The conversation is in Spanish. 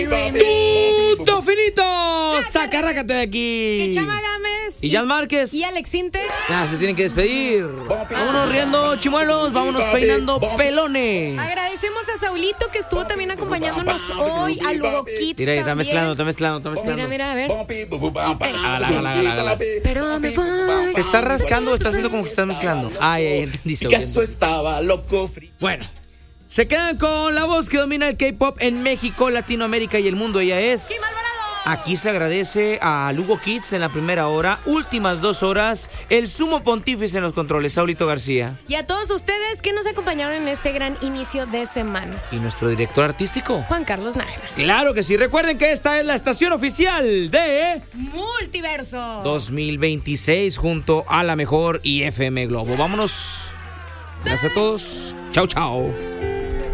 ¡Punto finito! ¡Sacarrácate de aquí! Que Chama Gámez y Jan Márquez y Alex Inte. Se tienen que despedir. Vámonos riendo, chimuelos. Vámonos peinando pelones. Agradecemos a Saulito que estuvo también acompañándonos hoy. A Lugo Kids. Mira, está también. mezclando. Mira, a ver. Hágala. Pero me voy. ¿Te estás rascando o estás haciendo como que estás mezclando? Ay, entendí. Picasso estaba loco. Bueno, se quedan con la voz que domina el K-pop en México, Latinoamérica y el mundo. Ella es... ¡Kim Alvarado! Aquí se agradece a Lugo Kids en la primera hora, últimas 2 horas, el sumo pontífice en los controles, Saulito García. Y a todos ustedes que nos acompañaron en este gran inicio de semana. Y nuestro director artístico, Juan Carlos Nájera. Claro que sí, recuerden que esta es la estación oficial de... Multiverso 2026 junto a La Mejor y FM Globo. Vámonos. Gracias a todos. Chao, chao.